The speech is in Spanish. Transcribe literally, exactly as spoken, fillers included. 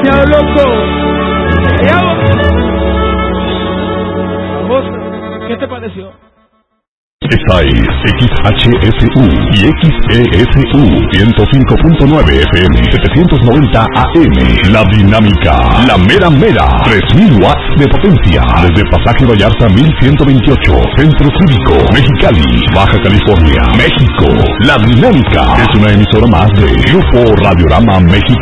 demasiado loco. ¿Qué te pareció? Esta es X H S U y X E S U ciento cinco punto nueve F M, setecientos noventa A M. La Dinámica, la mera mera, tres mil watts de potencia. Desde Pasaje Vallarta mil ciento veintiocho, Centro Cívico, Mexicali, Baja California, México. La Dinámica es una emisora más de Grupo Radiorama México.